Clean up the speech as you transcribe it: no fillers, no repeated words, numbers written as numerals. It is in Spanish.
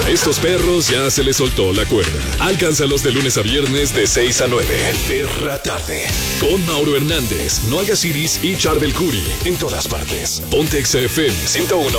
A estos perros ya se les soltó la cuerda. Alcánzalos de lunes a viernes de 6 a 9. Perra Tarde. Con Mauro Hernández, Noah Gasiris y Charbel Curry. En todas partes. Ponte XFM 101.